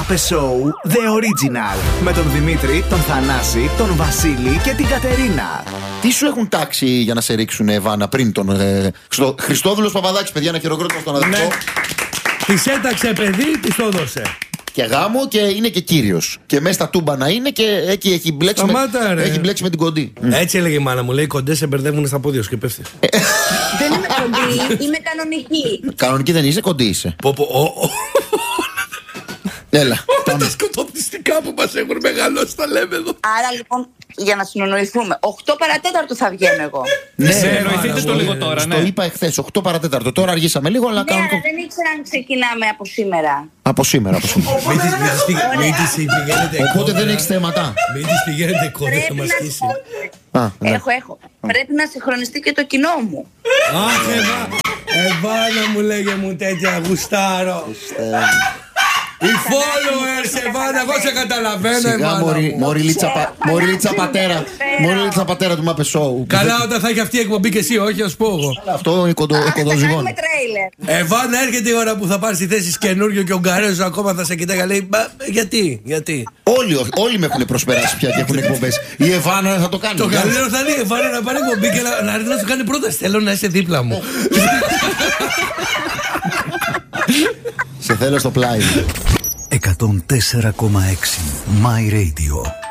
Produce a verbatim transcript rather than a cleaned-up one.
Μάπε Show The Original. Με τον Δημήτρη, τον Θανάση, τον Βασίλη και την Κατερίνα. Τι σου έχουν τάξει για να σε ρίξουν, Εβάνα, πριν τον ε, Χριστό... Χριστόδουλος Παπαδάκης, παιδιά, ένα χειροκρότημα στον αδερφό. Ναι. Της έταξε παιδί, της το έδωσε. Και γάμο και είναι και κύριος. Και μέσα στα τούμπα να είναι και εκεί έχει μπλέξει, Σταμάτα, με, έχει μπλέξει με την κοντή. Έτσι έλεγε η μάνα μου, λέει: οι κοντές σε μπερδεύουν στα πόδια σου και πέφτει. Δεν είμαι κοντή, είμαι κανονική. Κανονική δεν είσαι, κοντή είσαι. Πω, πω, ο, ο. Έλα. Όλα τα σκοτοπιστικά που μας έχουν μεγαλώσει τα λέμε εδώ. Άρα λοιπόν, για να συνονοηθούμε, οκτώ παρατέταρτο θα βγαίνω εγώ. Ναι, συνονοηθείτε το λίγο τώρα, στο ναι. είπα εχθές, οκτώ παρατέταρτο. Τώρα αργήσαμε λίγο, αλλά Ναι, κάνουμε. αλλά δεν ήξερα αν ξεκινάμε από σήμερα. Από σήμερα, από σήμερα. Μην της πηγαίνετε κόντρα. Οπότε δεν έχει θέματα. Μην της πηγαίνετε κόντρα, θα Πρέπει μας να χύσει. Α, ναι. Έχω, έχω. Πρέπει να συγχρονιστεί και το κοινό μου. Αχ, Εβά, Εβάνα μου λέγε μου τέτοια γουστάρω. Οι followers, Εβάνα, εγώ σε καταλαβαίνω, Σιγά, Εβάνα μωρή, μου. μωρή λίτσα, πα- μωρή λίτσα πατέρα. Μωρή λίτσα πατέρα του Μάπε Show. Καλά όταν θα έχει αυτή η εκπομπή και εσύ, όχι, ας πω εγώ. Αυτό είναι κοντο, Άρα θα κοντοζυγόν. κάνουμε τρέιλερ. Εβάνα, έρχεται η ώρα που θα πάρει τη θέση καινούριο και ο Γκαρέζο ακόμα θα σε κοιτάει και λέει: «Μα, γιατί, γιατί». Όλοι, όλοι με έχουν προσπεράσει πια και έχουν εκπομπές. Η Εβάνα δεν θα το κάνει. Το καλύτερο θα είναι η Εβάνα να πάρει εκπομπή και να, να έρθει να σου κάνει πρόταση. Θέλω να είσαι δίπλα μου. Σε θέλω στο πλάι. εκατόν τέσσερα κόμμα έξι My Radio.